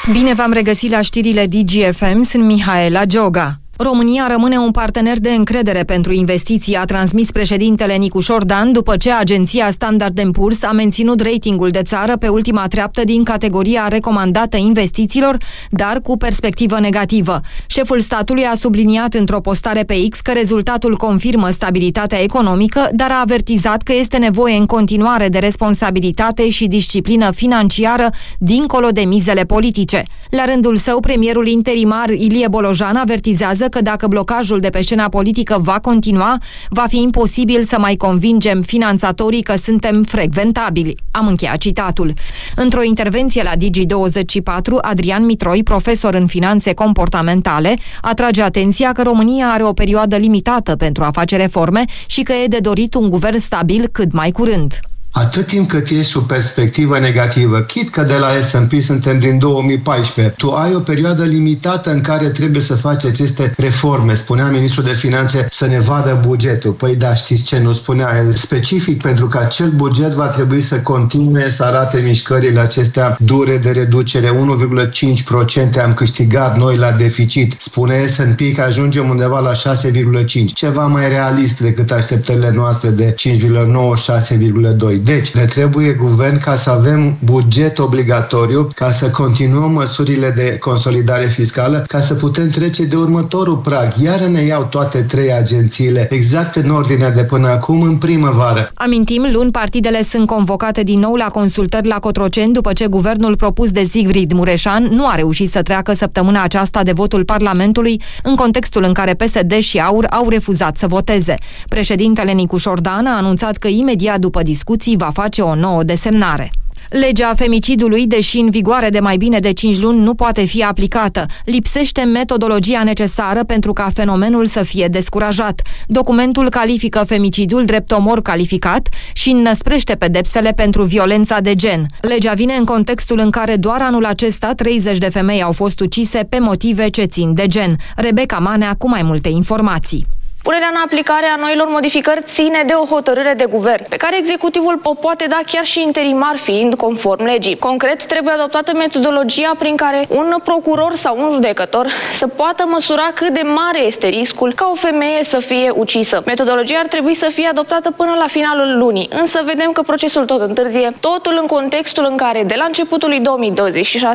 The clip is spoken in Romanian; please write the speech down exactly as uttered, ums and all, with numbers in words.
Bine v-am regăsit la știrile D G F M, sunt Mihaela Gioga. România rămâne un partener de încredere pentru investiții, a transmis președintele Nicușor Dan după ce agenția Standard and Poor's a menținut ratingul de țară pe ultima treaptă din categoria recomandată investițiilor, dar cu perspectivă negativă. Șeful statului a subliniat într-o postare pe X că rezultatul confirmă stabilitatea economică, dar a avertizat că este nevoie în continuare de responsabilitate și disciplină financiară dincolo de mizele politice. La rândul său, premierul interimar Ilie Bolojan avertizează că dacă blocajul de pe scena politică va continua, va fi imposibil să mai convingem finanțatorii că suntem frecventabili. Am încheiat citatul. Într-o intervenție la Digi douăzeci și patru, Adrian Mitroi, profesor în finanțe comportamentale, atrage atenția că România are o perioadă limitată pentru a face reforme și că e de dorit un guvern stabil cât mai curând. Atât timp cât ești sub perspectivă negativă, chit că de la S and P suntem din două mii paisprezece, tu ai o perioadă limitată în care trebuie să faci aceste reforme. Spunea ministrul de finanțe să ne vadă bugetul. Păi da, știți ce nu spunea? E specific pentru că acel buget va trebui să continue să arate mișcările acestea dure de reducere. unu virgulă cinci la sută am câștigat noi la deficit. Spune S and P că ajungem undeva la șase virgulă cinci. Ceva mai realist decât așteptările noastre de cinci virgulă nouă - șase virgulă doi. Deci, ne trebuie guvern ca să avem buget obligatoriu, ca să continuăm măsurile de consolidare fiscală, ca să putem trece de următorul prag. Iar ne iau toate trei agențiile exact în ordinea de până acum, în primăvară. Amintim, luni partidele sunt convocate din nou la consultări la Cotroceni după ce guvernul propus de Sigrid Mureșan nu a reușit să treacă săptămâna aceasta de votul Parlamentului, în contextul în care P S D și AUR au refuzat să voteze. Președintele Nicușor Dan a anunțat că imediat după discuții va face o nouă desemnare. Legea femicidului, deși în vigoare de mai bine de cinci luni, nu poate fi aplicată. Lipsește metodologia necesară pentru ca fenomenul să fie descurajat. Documentul califică femicidul drept omor calificat și înnăsprește pedepsele pentru violența de gen. Legea vine în contextul în care doar anul acesta treizeci de femei au fost ucise pe motive ce țin de gen. Rebecca Manea cu mai multe informații. Punerea în aplicare a noilor modificări ține de o hotărâre de guvern, pe care executivul o poate da chiar și interimar fiind conform legii. Concret, trebuie adoptată metodologia prin care un procuror sau un judecător să poată măsura cât de mare este riscul ca o femeie să fie ucisă. Metodologia ar trebui să fie adoptată până la finalul lunii, însă vedem că procesul tot întârzie, totul în contextul în care de la începutul lui două mii douăzeci și șase